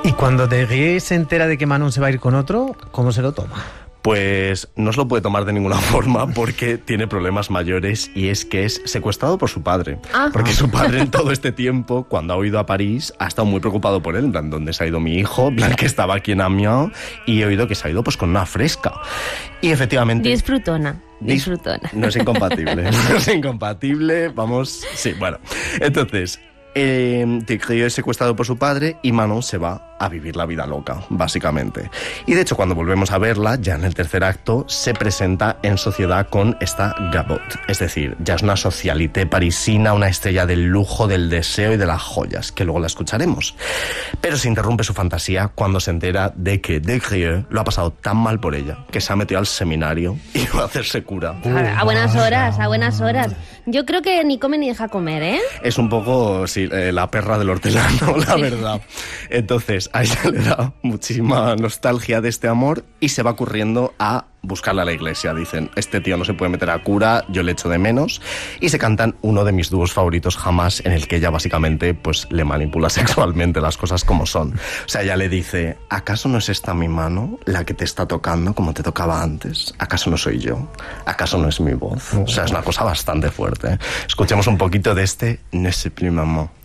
Y cuando Desgrieux se entera de que Manon se va a ir con otro, ¿cómo se lo toma? Pues no se lo puede tomar de ninguna forma porque tiene problemas mayores, y es que es secuestrado por su padre. Porque su padre en todo este tiempo, cuando ha ido a París, ha estado muy preocupado por él, en plan, ¿dónde se ha ido mi hijo? En plan, que estaba aquí en Amiens, y he oído que se ha ido pues con una fresca. Y efectivamente... Disfrutona. No es incompatible, no es incompatible, vamos... Sí, bueno. Entonces... Desgrieux es secuestrado por su padre y Manon se va a vivir la vida loca, básicamente. Y de hecho, cuando volvemos a verla, ya en el tercer acto, se presenta en sociedad con esta Gabot. Es decir, ya es una socialité parisina, una estrella del lujo, del deseo y de las joyas, que luego la escucharemos. Pero se interrumpe su fantasía cuando se entera de que Desgrieux lo ha pasado tan mal por ella, que se ha metido al seminario y va a hacerse cura. A buenas horas, a buenas horas. Yo creo que ni come ni deja comer, ¿eh? Es un poco, sí, la perra del hortelano, la verdad. Entonces, a ella le da muchísima nostalgia de este amor y se va corriendo a buscarla a la iglesia. Dicen, este tío no se puede meter a cura, yo le echo de menos. Y se cantan uno de mis dúos favoritos jamás, en el que ella básicamente pues le manipula sexualmente, las cosas como son. O sea, ella le dice, ¿acaso no es esta mi mano la que te está tocando como te tocaba antes? ¿Acaso no soy yo? ¿Acaso no es mi voz? O sea, es una cosa bastante fuerte. Escuchemos un poquito de este Ne sais plus maman.